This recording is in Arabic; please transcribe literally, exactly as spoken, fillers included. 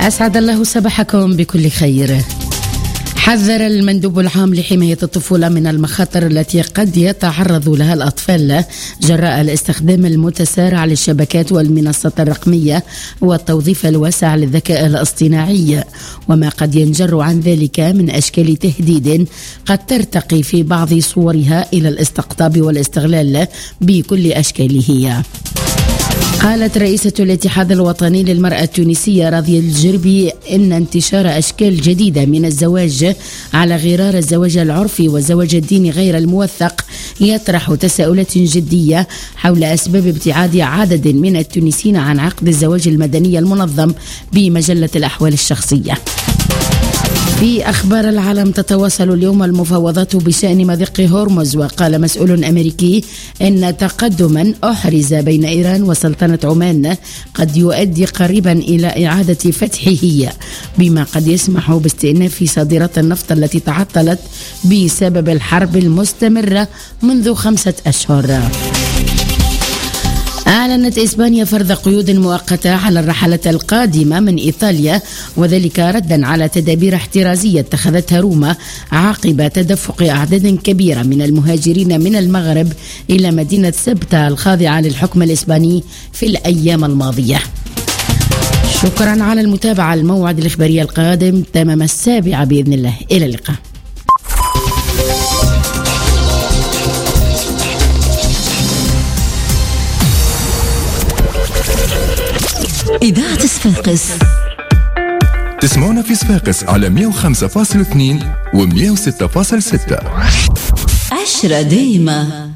أسعد الله صباحكم بكل خير. حذر المندوب العام لحماية الطفولة من المخاطر التي قد يتعرض لها الأطفال جراء الاستخدام المتسارع للشبكات والمنصات الرقمية والتوظيف الواسع للذكاء الاصطناعي، وما قد ينجر عن ذلك من أشكال تهديد قد ترتقي في بعض صورها إلى الاستقطاب والاستغلال بكل أشكاله. قالت رئيسة الاتحاد الوطني للمرأة التونسية راضية الجربي إن انتشار أشكال جديدة من الزواج على غرار الزواج العرفي والزواج الديني غير الموثق يطرح تساؤلات جدية حول أسباب ابتعاد عدد من التونسيين عن عقد الزواج المدني المنظم بمجلة الأحوال الشخصية. في أخبار العالم، تتواصل اليوم المفاوضات بشأن مضيق هرمز، وقال مسؤول أمريكي إن تقدما أحرز بين إيران وسلطنة عمان قد يؤدي قريبا إلى إعادة فتحه، بما قد يسمح باستئناف صادرات النفط التي تعطلت بسبب الحرب المستمرة منذ خمسة أشهر. أعلنت إسبانيا فرض قيود مؤقتة على الرحلات القادمة من إيطاليا، وذلك ردا على تدابير احترازية اتخذتها روما عقب تدفق أعداد كبيرة من المهاجرين من المغرب إلى مدينة سبتة الخاضعة للحكم الإسباني في الأيام الماضية. شكرا على المتابعة. الموعد الإخباري القادم تمام السابعة بإذن الله. إلى اللقاء. إذاعة صفاقس تسمعونا في صفاقس على مية وخمسة فاصلة اثنين و مية وستة فاصلة ستة. عشرة دايمة.